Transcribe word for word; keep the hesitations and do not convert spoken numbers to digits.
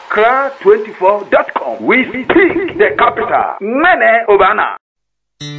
accra twenty-four dot com. We speak the capital. Mene Obana.